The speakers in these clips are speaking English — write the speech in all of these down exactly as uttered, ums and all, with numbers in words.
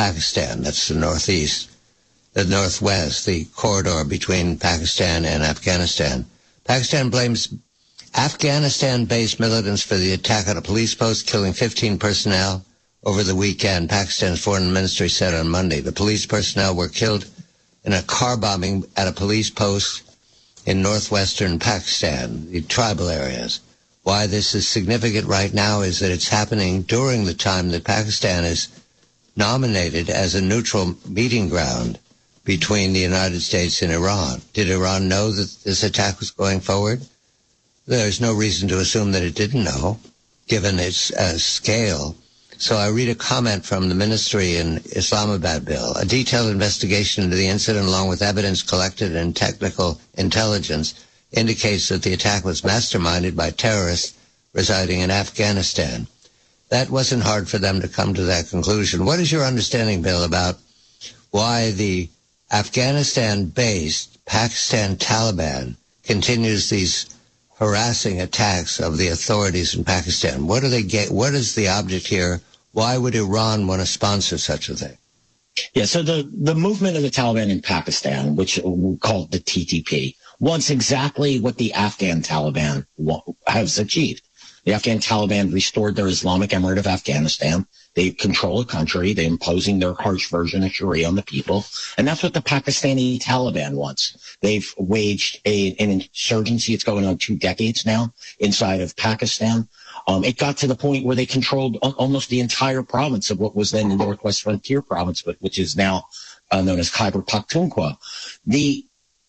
Pakistan. That's the northeast, the northwest, the corridor between Pakistan and Afghanistan. Pakistan blames Afghanistan-based militants for the attack on a police post, killing fifteen personnel over the weekend. Pakistan's foreign ministry said on Monday the police personnel were killed in a car bombing at a police post in northwestern Pakistan, the tribal areas. Why this is significant right now is that it's happening during the time that Pakistan is nominated as a neutral meeting ground between the United States and Iran. Did Iran know that this attack was going forward? There's no reason to assume that it didn't know, given its uh, scale. So I read a comment from the ministry in Islamabad bill. A detailed investigation into the incident, along with evidence collected and technical intelligence, indicates that the attack was masterminded by terrorists residing in Afghanistan. That wasn't hard for them to come to that conclusion. What is your understanding, Bill, about why the Afghanistan-based Pakistan Taliban continues these harassing attacks of the authorities in Pakistan? What do they get? What is the object here? Why would Iran want to sponsor such a thing? Yeah, so the, the movement of the Taliban in Pakistan, which we call the T T P, wants exactly what the Afghan Taliban has achieved. The Afghan Taliban restored their Islamic Emirate of Afghanistan. They control a country. They're imposing their harsh version of Sharia on the people. And that's what the Pakistani Taliban wants. They've waged a, an insurgency. It's going on two decades now inside of Pakistan. Um, it got to the point where they controlled almost the entire province of what was then the Northwest Frontier Province, but which is now uh, known as Khyber Pakhtunkhwa. The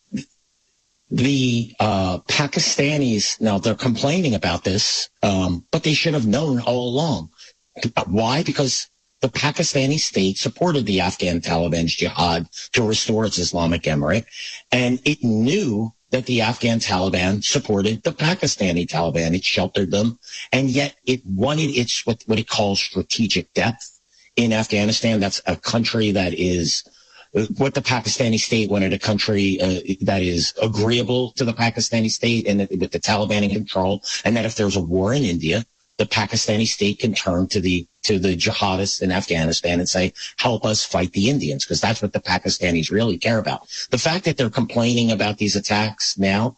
The uh, Pakistanis, now they're complaining about this, um, but they should have known all along. Why? Because the Pakistani state supported the Afghan Taliban's jihad to restore its Islamic Emirate, and it knew that the Afghan Taliban supported the Pakistani Taliban. It sheltered them, and yet it wanted its what, what it calls strategic depth in Afghanistan. That's a country that is what the Pakistani state wanted, a country uh, that is agreeable to the Pakistani state and with the Taliban in control, and that if there's a war in India, the Pakistani state can turn to the to the jihadists in Afghanistan and say, help us fight the Indians, because that's what the Pakistanis really care about. The fact that they're complaining about these attacks now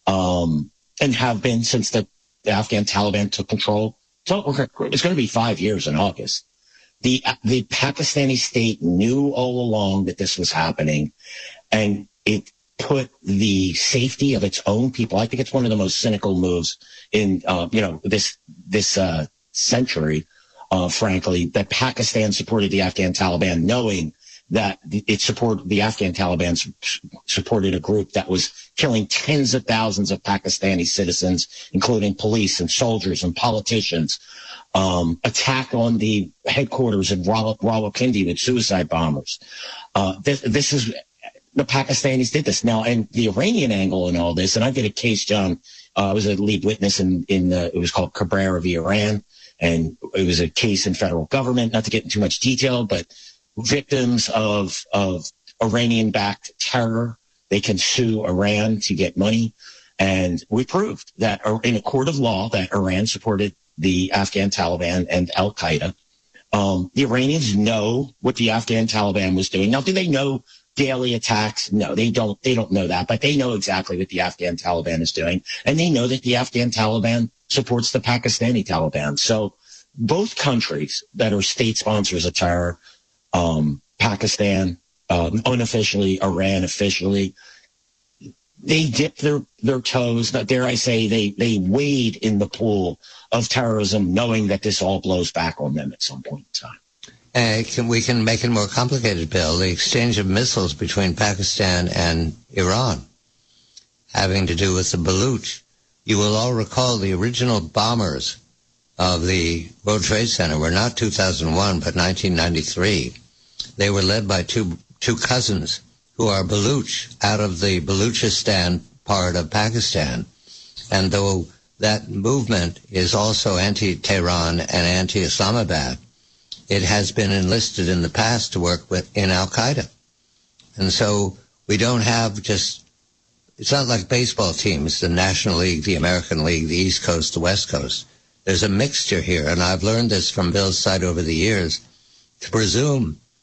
um, and have been since the, the Afghan Taliban took control, so it's going to be five years in August. The, the Pakistani state knew all along that this was happening, and it put the safety of its own people. I think it's one of the most cynical moves in, uh, you know, this, this, uh, century, uh, frankly, that Pakistan supported the Afghan Taliban, knowing that it supported the Afghan Taliban supported a group that was killing tens of thousands of Pakistani citizens, including police and soldiers and politicians. Um, attack on the headquarters in Rawal- Rawalpindi with suicide bombers. Uh, this, this is, the Pakistanis did this. Now, and the Iranian angle in all this, and I did a case, John, uh, I was a lead witness in, in uh, it was called Cabrera v. Iran, and it was a case in federal government, not to get into too much detail, but victims of, of Iranian-backed terror, they can sue Iran to get money. And we proved that in a court of law that Iran supported the Afghan Taliban and Al-Qaeda. Um, the Iranians know what the Afghan Taliban was doing. Now, do they know daily attacks? No, they don't. They don't know that, but they know exactly what the Afghan Taliban is doing. And they know that the Afghan Taliban supports the Pakistani Taliban. So both countries that are state sponsors of terror, um, Pakistan, um, unofficially, Iran officially, they dip their, their toes, dare I say, they, they wade in the pool of terrorism, knowing that this all blows back on them at some point in time. And can, we can make it more complicated, Bill. The exchange of missiles between Pakistan and Iran, having to do with the Baluch. You will all recall the original bombers of the World Trade Center were not two thousand one, but nineteen ninety-three. They were led by two two cousins who are Baluch out of the Baluchistan part of Pakistan. And though that movement is also anti-Tehran and anti-Islamabad, it has been enlisted in the past to work with in Al-Qaeda. And so we don't have just, it's not like baseball teams, the National League, the American League, the East Coast, the West Coast. There's a mixture here, and I've learned this from Bill's side over the years, to presume